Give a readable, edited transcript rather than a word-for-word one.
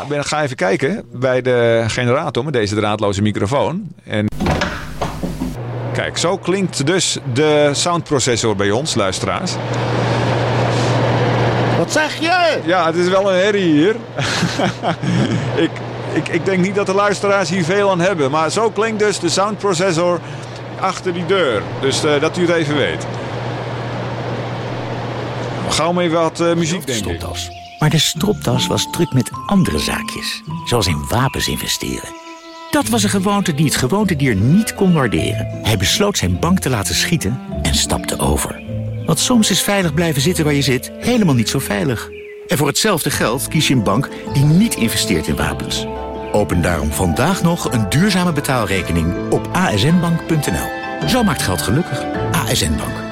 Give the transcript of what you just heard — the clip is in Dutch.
ga even kijken bij de generator met deze draadloze microfoon. En kijk, zo klinkt dus de soundprocessor bij ons, luisteraars. Wat zeg je? Ja, het is wel een herrie hier. Ik denk niet dat de luisteraars hier veel aan hebben. Maar zo klinkt dus de soundprocessor achter die deur. Dus dat u het even weet. Gauw maar even wat muziek, denk ik. Maar de stropdas was druk met andere zaakjes. Zoals in wapens investeren. Dat was een gewoonte die het gewone dier niet kon waarderen. Hij besloot zijn bank te laten schieten en stapte over. Want soms is veilig blijven zitten waar je zit helemaal niet zo veilig. En voor hetzelfde geld kies je een bank die niet investeert in wapens. Open daarom vandaag nog een duurzame betaalrekening op asnbank.nl. Zo maakt geld gelukkig. ASN Bank.